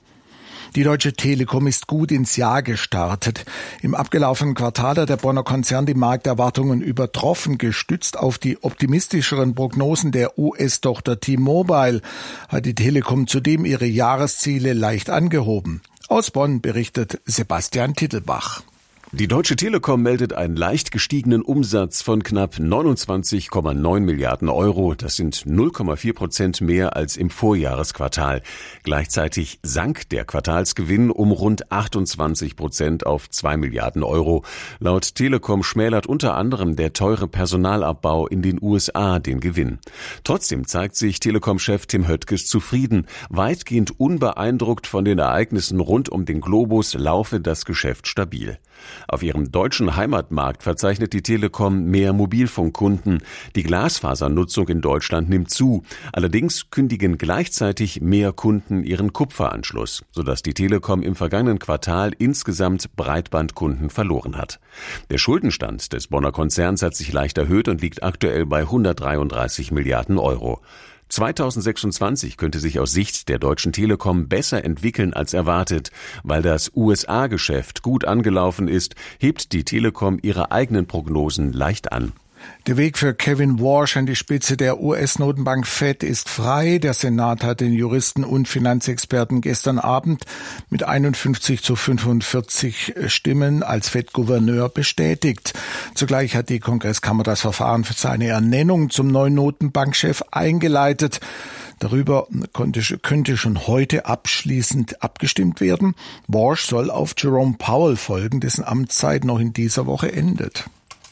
Die Deutsche Telekom ist gut ins Jahr gestartet. Im abgelaufenen Quartal hat der Bonner Konzern die Markterwartungen übertroffen. Gestützt auf die optimistischeren Prognosen der U S-Tochter T-Mobile hat die Telekom zudem ihre Jahresziele leicht angehoben. Aus Bonn berichtet Sebastian Tittelbach. Die Deutsche Telekom meldet einen leicht gestiegenen Umsatz von knapp neunundzwanzig Komma neun Milliarden Euro. Das sind null Komma vier Prozent mehr als im Vorjahresquartal. Gleichzeitig sank der Quartalsgewinn um rund achtundzwanzig Prozent auf zwei Milliarden Euro. Laut Telekom schmälert unter anderem der teure Personalabbau in den U S A den Gewinn. Trotzdem zeigt sich Telekom-Chef Tim Höttges zufrieden. Weitgehend unbeeindruckt von den Ereignissen rund um den Globus laufe das Geschäft stabil. Auf ihrem deutschen Heimatmarkt verzeichnet die Telekom mehr Mobilfunkkunden. Die Glasfasernutzung in Deutschland nimmt zu. Allerdings kündigen gleichzeitig mehr Kunden ihren Kupferanschluss, sodass die Telekom im vergangenen Quartal insgesamt Breitbandkunden verloren hat. Der Schuldenstand des Bonner Konzerns hat sich leicht erhöht und liegt aktuell bei hundertdreiunddreißig Milliarden Euro. zweitausendsechsundzwanzig könnte sich aus Sicht der Deutschen Telekom besser entwickeln als erwartet. Weil das U S A-Geschäft gut angelaufen ist, hebt die Telekom ihre eigenen Prognosen leicht an. Der Weg für Kevin Warsh an die Spitze der U S-Notenbank Fed ist frei. Der Senat hat den Juristen und Finanzexperten gestern Abend mit einundfünfzig zu fünfundvierzig Stimmen als Fed-Gouverneur bestätigt. Zugleich hat die Kongresskammer das Verfahren für seine Ernennung zum neuen Notenbankchef eingeleitet. Darüber konnte, könnte schon heute abschließend abgestimmt werden. Warsh soll auf Jerome Powell folgen, dessen Amtszeit noch in dieser Woche endet.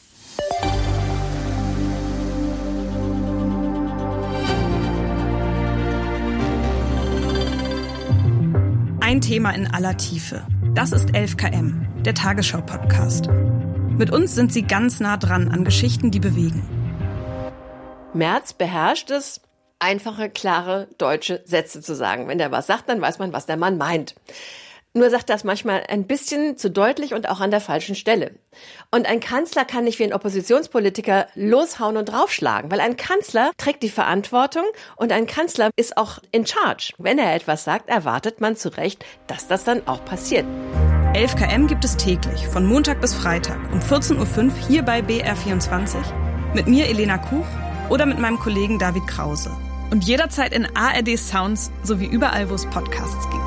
Ein Thema in aller Tiefe. Das ist elf Kilometer, der Tagesschau-Podcast. Mit uns sind Sie ganz nah dran an Geschichten, die bewegen. Merz beherrscht es, einfache, klare deutsche Sätze zu sagen. Wenn der was sagt, dann weiß man, was der Mann meint. Nur sagt das manchmal ein bisschen zu deutlich und auch an der falschen Stelle. Und ein Kanzler kann nicht wie ein Oppositionspolitiker loshauen und draufschlagen, weil ein Kanzler trägt die Verantwortung und ein Kanzler ist auch in charge. Wenn er etwas sagt, erwartet man zu Recht, dass das dann auch passiert. elf Kilometer gibt es täglich, von Montag bis Freitag um vierzehn Uhr fünf hier bei B R vierundzwanzig. Mit mir Elena Kuch oder mit meinem Kollegen David Krause. Und jederzeit in A R D Sounds sowie überall, wo es Podcasts gibt.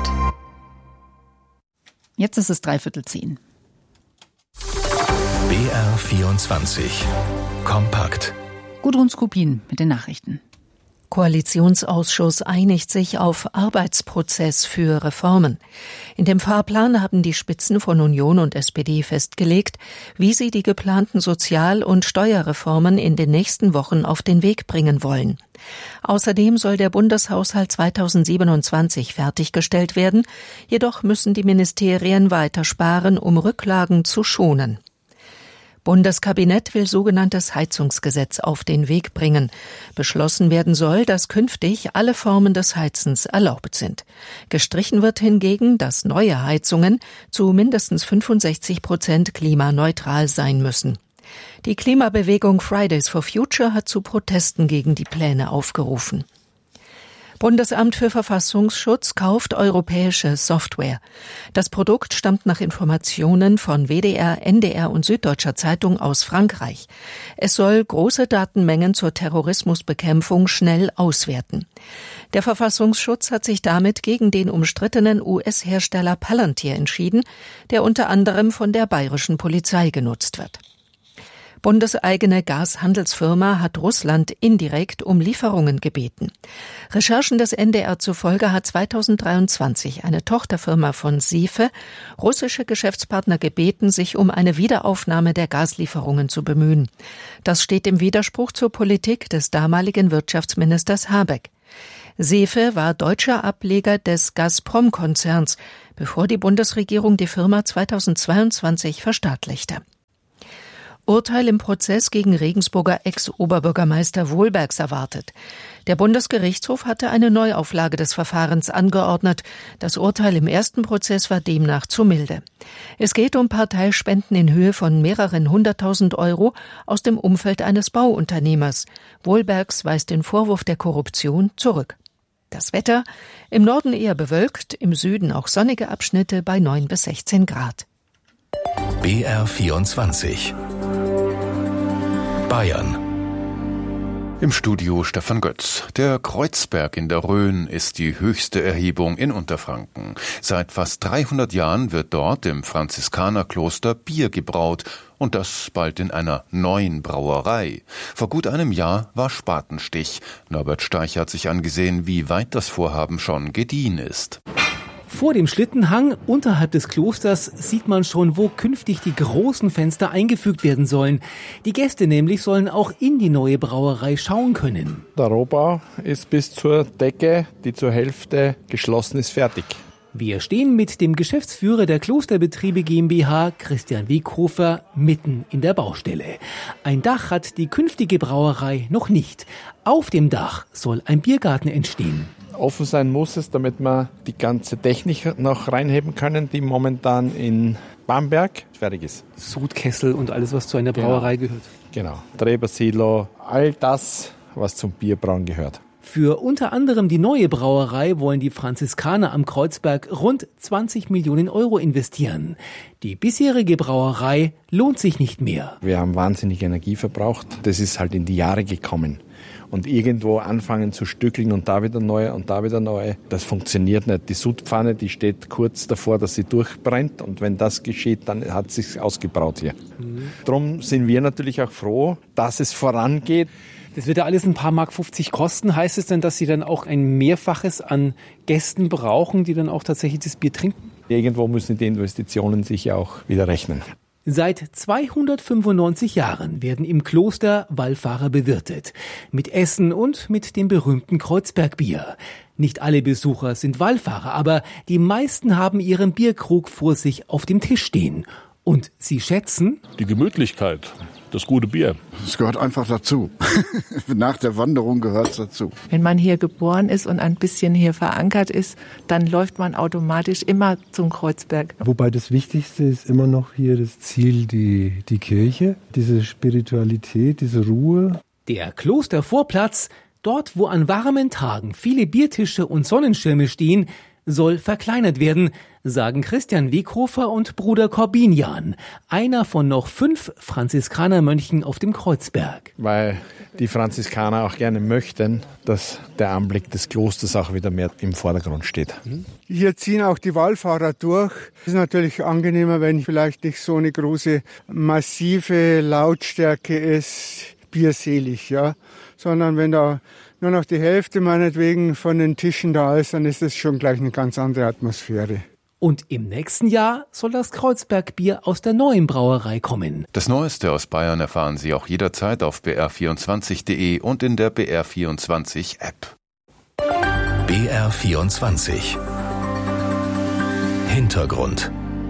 Jetzt ist es dreiviertel zehn. B R vierundzwanzig. Kompakt. Gudrun Skupin mit den Nachrichten. Koalitionsausschuss einigt sich auf Arbeitsprozess für Reformen. In dem Fahrplan haben die Spitzen von Union und S P D festgelegt, wie sie die geplanten Sozial- und Steuerreformen in den nächsten Wochen auf den Weg bringen wollen. Außerdem soll der Bundeshaushalt zweitausendsiebenundzwanzig fertiggestellt werden, jedoch müssen die Ministerien weiter sparen, um Rücklagen zu schonen. Bundeskabinett will sogenanntes Heizungsgesetz auf den Weg bringen. Beschlossen werden soll, dass künftig alle Formen des Heizens erlaubt sind. Gestrichen wird hingegen, dass neue Heizungen zu mindestens fünfundsechzig Prozent klimaneutral sein müssen. Die Klimabewegung Fridays for Future hat zu Protesten gegen die Pläne aufgerufen. Bundesamt für Verfassungsschutz kauft europäische Software. Das Produkt stammt nach Informationen von W D R, N D R und Süddeutscher Zeitung aus Frankreich. Es soll große Datenmengen zur Terrorismusbekämpfung schnell auswerten. Der Verfassungsschutz hat sich damit gegen den umstrittenen U S-Hersteller Palantir entschieden, der unter anderem von der bayerischen Polizei genutzt wird. Bundeseigene Gashandelsfirma hat Russland indirekt um Lieferungen gebeten. Recherchen des N D R zufolge hat zweitausenddreiundzwanzig eine Tochterfirma von Sefe russische Geschäftspartner gebeten, sich um eine Wiederaufnahme der Gaslieferungen zu bemühen. Das steht im Widerspruch zur Politik des damaligen Wirtschaftsministers Habeck. Sefe war deutscher Ableger des Gazprom-Konzerns, bevor die Bundesregierung die Firma zweitausendzweiundzwanzig verstaatlichte. Urteil im Prozess gegen Regensburger Ex-Oberbürgermeister Wohlbergs erwartet. Der Bundesgerichtshof hatte eine Neuauflage des Verfahrens angeordnet. Das Urteil im ersten Prozess war demnach zu milde. Es geht um Parteispenden in Höhe von mehreren hunderttausend Euro aus dem Umfeld eines Bauunternehmers. Wohlbergs weist den Vorwurf der Korruption zurück. Das Wetter: im Norden eher bewölkt, im Süden auch sonnige Abschnitte bei neun bis sechzehn Grad. B R vierundzwanzig. Bayern. Im Studio Stefan Götz. Der Kreuzberg in der Rhön ist die höchste Erhebung in Unterfranken. Seit fast dreihundert Jahren wird dort im Franziskanerkloster Bier gebraut. Und das bald in einer neuen Brauerei. Vor gut einem Jahr war Spatenstich. Norbert Steich hat sich angesehen, wie weit das Vorhaben schon gediehen ist. Vor dem Schlittenhang unterhalb des Klosters sieht man schon, wo künftig die großen Fenster eingefügt werden sollen. Die Gäste nämlich sollen auch in die neue Brauerei schauen können. Der Rohbau ist bis zur Decke, die zur Hälfte geschlossen ist, fertig. Wir stehen mit dem Geschäftsführer der Klosterbetriebe GmbH, Christian Weghofer, mitten in der Baustelle. Ein Dach hat die künftige Brauerei noch nicht. Auf dem Dach soll ein Biergarten entstehen. Offen sein muss es, damit wir die ganze Technik noch reinheben können, die momentan in Bamberg fertig ist. Sudkessel und alles, was zu einer Brauerei genau. gehört. Genau, Trebersilo, all das, was zum Bierbrauen gehört. Für unter anderem die neue Brauerei wollen die Franziskaner am Kreuzberg rund zwanzig Millionen Euro investieren. Die bisherige Brauerei lohnt sich nicht mehr. Wir haben wahnsinnig Energie verbraucht. Das ist halt in die Jahre gekommen. Und irgendwo anfangen zu stückeln und da wieder neu und da wieder neu, das funktioniert nicht. Die Sudpfanne, die steht kurz davor, dass sie durchbrennt. Und wenn das geschieht, dann hat es sich ausgebraut hier. Mhm. Drum sind wir natürlich auch froh, dass es vorangeht. Das wird ja alles ein paar Mark fünfzig kosten. Heißt es denn, dass Sie dann auch ein Mehrfaches an Gästen brauchen, die dann auch tatsächlich das Bier trinken? Irgendwo müssen die Investitionen sich ja auch wieder rechnen. Seit zweihundertfünfundneunzig Jahren werden im Kloster Wallfahrer bewirtet. Mit Essen und mit dem berühmten Kreuzbergbier. Nicht alle Besucher sind Wallfahrer, aber die meisten haben ihren Bierkrug vor sich auf dem Tisch stehen. Und sie schätzen die Gemütlichkeit, das gute Bier. Es gehört einfach dazu. Nach der Wanderung gehört es dazu. Wenn man hier geboren ist und ein bisschen hier verankert ist, dann läuft man automatisch immer zum Kreuzberg. Wobei das Wichtigste ist immer noch hier das Ziel, die, die Kirche, diese Spiritualität, diese Ruhe. Der Klostervorplatz, dort wo an warmen Tagen viele Biertische und Sonnenschirme stehen, soll verkleinert werden, sagen Christian Weghofer und Bruder Corbinian, einer von noch fünf Franziskanermönchen auf dem Kreuzberg. Weil die Franziskaner auch gerne möchten, dass der Anblick des Klosters auch wieder mehr im Vordergrund steht. Hier ziehen auch die Wallfahrer durch. Es ist natürlich angenehmer, wenn vielleicht nicht so eine große, massive Lautstärke ist, bierselig, ja, sondern wenn da nur noch die Hälfte meinetwegen von den Tischen da ist, dann ist das schon gleich eine ganz andere Atmosphäre. Und im nächsten Jahr soll das Kreuzbergbier aus der neuen Brauerei kommen. Das Neueste aus Bayern erfahren Sie auch jederzeit auf b r vierundzwanzig punkt d e und in der B R vierundzwanzig App. B R vierundzwanzig Hintergrund.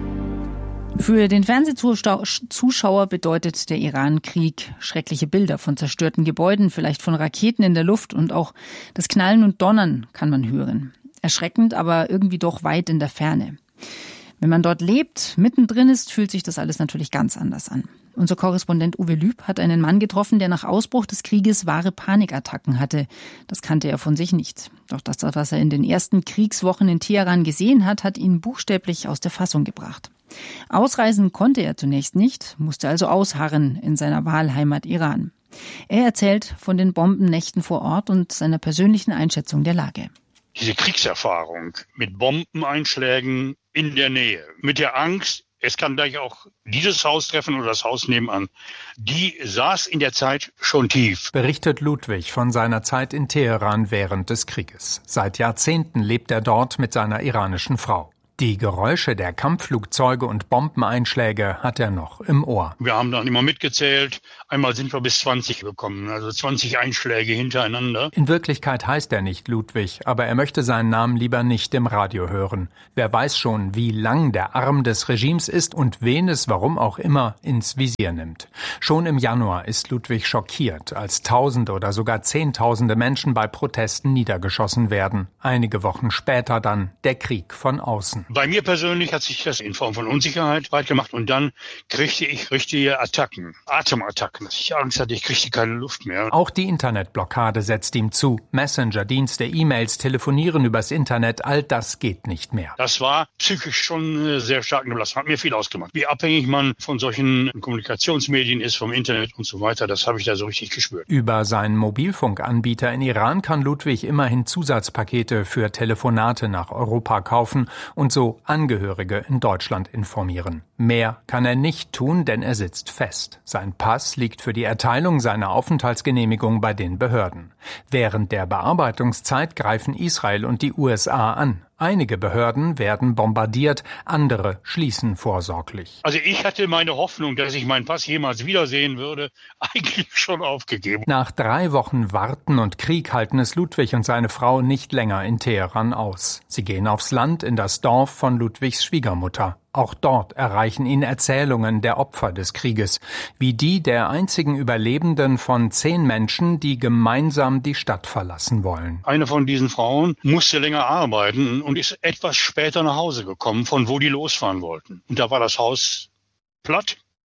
Für den Fernsehzuschauer bedeutet der Iran-Krieg schreckliche Bilder von zerstörten Gebäuden, vielleicht von Raketen in der Luft und auch das Knallen und Donnern kann man hören. Erschreckend, aber irgendwie doch weit in der Ferne. Wenn man dort lebt, mittendrin ist, fühlt sich das alles natürlich ganz anders an. Unser Korrespondent Uwe Lüb hat einen Mann getroffen, der nach Ausbruch des Krieges wahre Panikattacken hatte. Das kannte er von sich nicht. Doch das, was er in den ersten Kriegswochen in Teheran gesehen hat, hat ihn buchstäblich aus der Fassung gebracht. Ausreisen konnte er zunächst nicht, musste also ausharren in seiner Wahlheimat Iran. Er erzählt von den Bombennächten vor Ort und seiner persönlichen Einschätzung der Lage. Diese Kriegserfahrung mit Bombeneinschlägen in der Nähe, mit der Angst, es kann gleich auch dieses Haus treffen oder das Haus nebenan, die saß in der Zeit schon tief. Berichtet Ludwig von seiner Zeit in Teheran während des Krieges. Seit Jahrzehnten lebt er dort mit seiner iranischen Frau. Die Geräusche der Kampfflugzeuge und Bombeneinschläge hat er noch im Ohr. Wir haben dann immer mitgezählt. Einmal sind wir bis zwanzig gekommen, also zwanzig Einschläge hintereinander. In Wirklichkeit heißt er nicht Ludwig, aber er möchte seinen Namen lieber nicht im Radio hören. Wer weiß schon, wie lang der Arm des Regimes ist und wen es, warum auch immer, ins Visier nimmt. Schon im Januar ist Ludwig schockiert, als Tausende oder sogar Zehntausende Menschen bei Protesten niedergeschossen werden. Einige Wochen später dann der Krieg von außen. Bei mir persönlich hat sich das in Form von Unsicherheit breit gemacht und dann kriegte ich richtige Attacken, Atemattacken, dass ich Angst hatte, ich kriegte keine Luft mehr. Auch die Internetblockade setzt ihm zu. Messenger-Dienste, E-Mails, Telefonieren übers Internet, all das geht nicht mehr. Das war psychisch schon sehr stark eine Belastung, hat mir viel ausgemacht. Wie abhängig man von solchen Kommunikationsmedien ist, vom Internet und so weiter, das habe ich da so richtig gespürt. Über seinen Mobilfunkanbieter in Iran kann Ludwig immerhin Zusatzpakete für Telefonate nach Europa kaufen und so Angehörige in Deutschland informieren. Mehr kann er nicht tun, denn er sitzt fest. Sein Pass liegt für die Erteilung seiner Aufenthaltsgenehmigung bei den Behörden. Während der Bearbeitungszeit greifen Israel und die U S A an. Einige Behörden werden bombardiert, andere schließen vorsorglich. Also ich hatte meine Hoffnung, dass ich meinen Pass jemals wiedersehen würde, eigentlich schon aufgegeben. Nach drei Wochen Warten und Krieg halten es Ludwig und seine Frau nicht länger in Teheran aus. Sie gehen aufs Land in das Dorf von Ludwigs Schwiegermutter. Auch dort erreichen ihn Erzählungen der Opfer des Krieges, wie die der einzigen Überlebenden von zehn Menschen, die gemeinsam die Stadt verlassen wollen. Eine von diesen Frauen musste länger arbeiten und ist etwas später nach Hause gekommen, von wo die losfahren wollten. Und da war das Haus platt.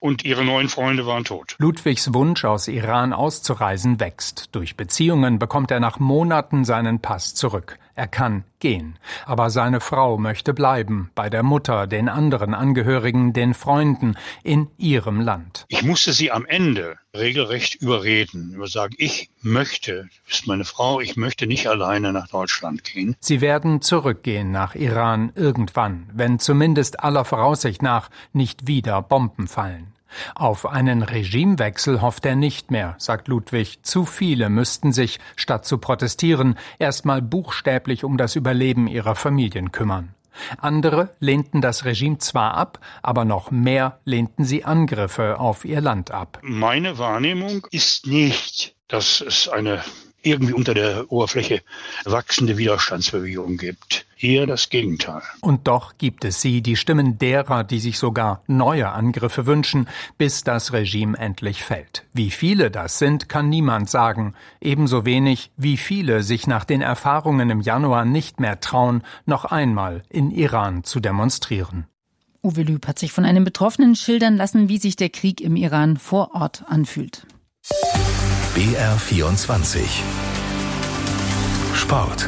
und ihre neuen Freunde waren tot. Ludwigs Wunsch, aus Iran auszureisen, wächst. Durch Beziehungen bekommt er nach Monaten seinen Pass zurück. Er kann gehen. Aber seine Frau möchte bleiben, bei der Mutter, den anderen Angehörigen, den Freunden, in ihrem Land. Ich musste sie am Ende regelrecht überreden, über sagen, ich möchte, du bist meine Frau, ich möchte nicht alleine nach Deutschland gehen. Sie werden zurückgehen nach Iran irgendwann, wenn zumindest aller Voraussicht nach nicht wieder Bomben fallen. Auf einen Regimewechsel hofft er nicht mehr, sagt Ludwig. Zu viele müssten sich, statt zu protestieren, erstmal buchstäblich um das Überleben ihrer Familien kümmern. Andere lehnten das Regime zwar ab, aber noch mehr lehnten sie Angriffe auf ihr Land ab. Meine Wahrnehmung ist nicht, dass es eine irgendwie unter der Oberfläche wachsende Widerstandsbewegung gibt. Eher das Gegenteil. Und doch gibt es sie, die Stimmen derer, die sich sogar neue Angriffe wünschen, bis das Regime endlich fällt. Wie viele das sind, kann niemand sagen. Ebenso wenig, wie viele sich nach den Erfahrungen im Januar nicht mehr trauen, noch einmal in Iran zu demonstrieren. Uwe Lüb hat sich von einem Betroffenen schildern lassen, wie sich der Krieg im Iran vor Ort anfühlt. B R vierundzwanzig Sport.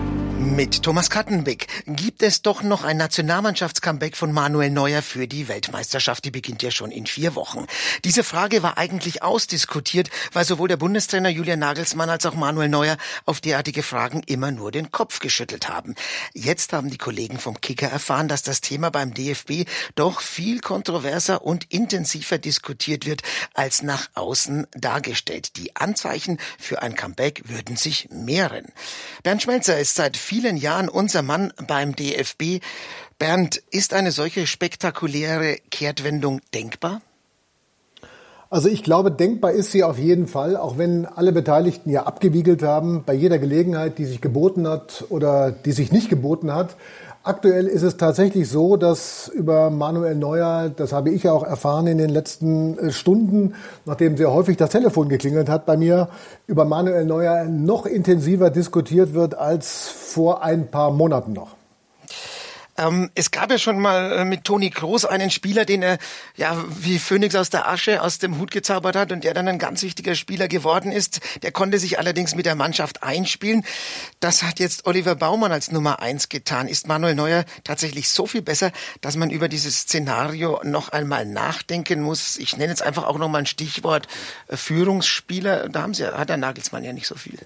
Mit Thomas Kattenbeck gibt es doch noch ein Nationalmannschafts-Comeback von Manuel Neuer für die Weltmeisterschaft. Die beginnt ja schon in vier Wochen. Diese Frage war eigentlich ausdiskutiert, weil sowohl der Bundestrainer Julian Nagelsmann als auch Manuel Neuer auf derartige Fragen immer nur den Kopf geschüttelt haben. Jetzt haben die Kollegen vom Kicker erfahren, dass das Thema beim D F B doch viel kontroverser und intensiver diskutiert wird, als nach außen dargestellt. Die Anzeichen für ein Comeback würden sich mehren. Bernd Schmelzer ist seit vielen Jahren unser Mann beim D F B. Bernd, ist eine solche spektakuläre Kehrtwendung denkbar? Also ich glaube, denkbar ist sie auf jeden Fall, auch wenn alle Beteiligten ja abgewiegelt haben, bei jeder Gelegenheit, die sich geboten hat oder die sich nicht geboten hat. Aktuell ist es tatsächlich so, dass über Manuel Neuer, das habe ich ja auch erfahren in den letzten Stunden, nachdem sehr häufig das Telefon geklingelt hat bei mir, über Manuel Neuer noch intensiver diskutiert wird als vor ein paar Monaten noch. Ähm, es gab ja schon mal mit Toni Kroos einen Spieler, den er ja wie Phönix aus der Asche aus dem Hut gezaubert hat und der dann ein ganz wichtiger Spieler geworden ist. Der konnte sich allerdings mit der Mannschaft einspielen. Das hat jetzt Oliver Baumann als Nummer eins getan. Ist Manuel Neuer tatsächlich so viel besser, dass man über dieses Szenario noch einmal nachdenken muss? Ich nenne jetzt einfach auch noch mal ein Stichwort äh, Führungsspieler. Da haben sie, hat der Nagelsmann ja nicht so viel.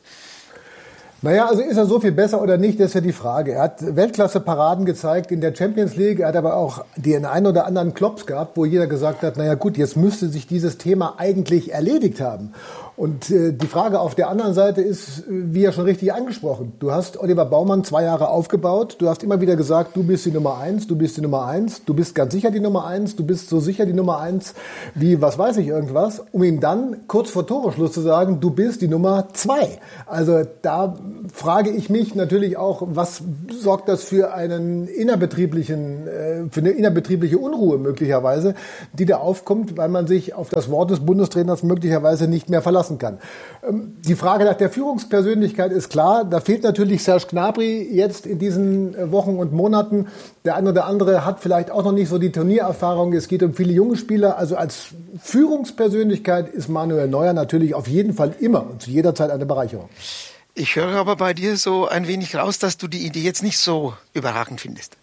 Naja, also ist er so viel besser oder nicht, das ist ja die Frage. Er hat Weltklasse-Paraden gezeigt in der Champions League, er hat aber auch den einen oder anderen Klops gehabt, wo jeder gesagt hat, naja gut, jetzt müsste sich dieses Thema eigentlich erledigt haben. Und äh, die Frage auf der anderen Seite ist, wie ja schon richtig angesprochen, du hast Oliver Baumann zwei Jahre aufgebaut, du hast immer wieder gesagt, du bist die Nummer eins, du bist die Nummer eins, du bist ganz sicher die Nummer eins, du bist so sicher die Nummer eins wie, was weiß ich, irgendwas, um ihm dann kurz vor Toreschluss zu sagen, du bist die Nummer zwei. Also da frage ich mich natürlich auch, was sorgt das für einen innerbetrieblichen, äh, für eine innerbetriebliche Unruhe möglicherweise, die da aufkommt, weil man sich auf das Wort des Bundestrainers möglicherweise nicht mehr verlassen kann. Die Frage nach der Führungspersönlichkeit ist klar. Da fehlt natürlich Serge Gnabry jetzt in diesen Wochen und Monaten. Der eine oder andere hat vielleicht auch noch nicht so die Turniererfahrung. Es geht um viele junge Spieler. Also als Führungspersönlichkeit ist Manuel Neuer natürlich auf jeden Fall immer und zu jeder Zeit eine Bereicherung. Ich höre aber bei dir so ein wenig raus, dass du die Idee jetzt nicht so überragend findest.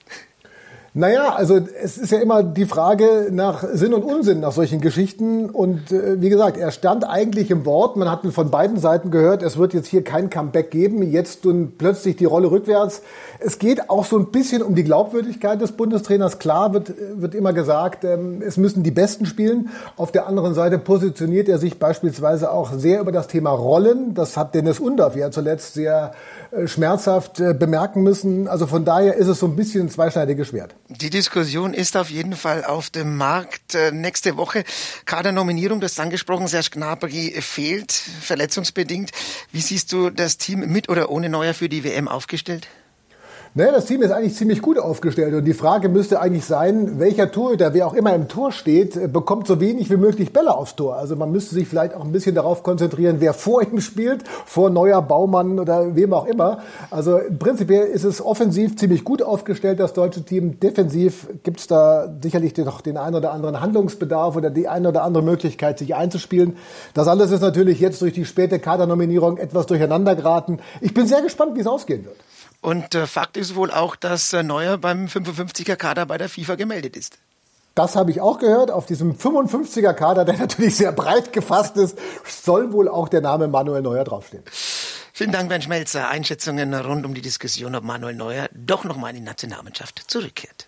Naja, also es ist ja immer die Frage nach Sinn und Unsinn nach solchen Geschichten. Und äh, wie gesagt, er stand eigentlich im Wort. Man hat von beiden Seiten gehört, es wird jetzt hier kein Comeback geben. Jetzt nun plötzlich die Rolle rückwärts. Es geht auch so ein bisschen um die Glaubwürdigkeit des Bundestrainers. Klar wird, wird immer gesagt, ähm, es müssen die Besten spielen. Auf der anderen Seite positioniert er sich beispielsweise auch sehr über das Thema Rollen. Das hat Dennis Undorf ja zuletzt sehr äh, schmerzhaft äh, bemerken müssen. Also von daher ist es so ein bisschen ein zweischneidiges Schwert. Die Diskussion ist auf jeden Fall auf dem Markt. Äh, nächste Woche Kadernominierung, das ist angesprochen, Serge Gnabry fehlt, verletzungsbedingt. Wie siehst du das Team mit oder ohne Neuer für die W M aufgestellt? Naja, das Team ist eigentlich ziemlich gut aufgestellt und die Frage müsste eigentlich sein, welcher Torhüter, wer auch immer im Tor steht, bekommt so wenig wie möglich Bälle aufs Tor. Also man müsste sich vielleicht auch ein bisschen darauf konzentrieren, wer vor ihm spielt, vor Neuer, Baumann oder wem auch immer. Also prinzipiell ist es offensiv ziemlich gut aufgestellt, das deutsche Team. Defensiv gibt es da sicherlich noch den einen oder anderen Handlungsbedarf oder die eine oder andere Möglichkeit, sich einzuspielen. Das alles ist natürlich jetzt durch die späte Kadernominierung etwas durcheinander geraten. Ich bin sehr gespannt, wie es ausgehen wird. Und äh, Fakt ist wohl auch, dass äh, Neuer beim fünfundfünfziger Kader bei der FIFA gemeldet ist. Das habe ich auch gehört. Auf diesem fünfundfünfziger Kader, der natürlich sehr breit gefasst ist, soll wohl auch der Name Manuel Neuer draufstehen. Vielen Dank, Bernd Schmelzer. Einschätzungen rund um die Diskussion, ob Manuel Neuer doch nochmal in die Nationalmannschaft zurückkehrt.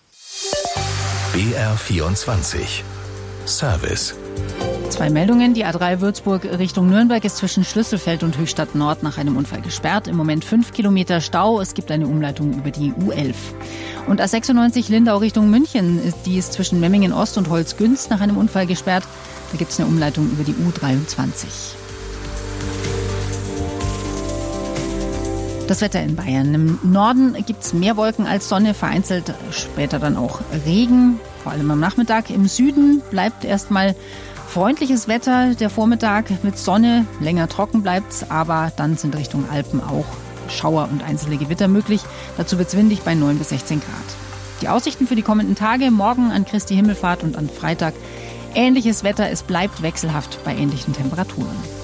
B R vierundzwanzig Service. Zwei Meldungen. Die A drei Würzburg Richtung Nürnberg ist zwischen Schlüsselfeld und Höchstadt Nord nach einem Unfall gesperrt. Im Moment fünf Kilometer Stau. Es gibt eine Umleitung über die U elf. Und A sechsundneunzig Lindau Richtung München, die ist zwischen Memmingen Ost und Holzgünst nach einem Unfall gesperrt. Da gibt es eine Umleitung über die U dreiundzwanzig. Das Wetter in Bayern. Im Norden gibt es mehr Wolken als Sonne, vereinzelt später dann auch Regen, vor allem am Nachmittag. Im Süden bleibt erstmal freundliches Wetter, der Vormittag mit Sonne, länger trocken bleibt's, aber dann sind Richtung Alpen auch Schauer und einzelne Gewitter möglich. Dazu wird's windig bei neun bis sechzehn Grad. Die Aussichten für die kommenden Tage, morgen an Christi Himmelfahrt und an Freitag. Ähnliches Wetter, es bleibt wechselhaft bei ähnlichen Temperaturen.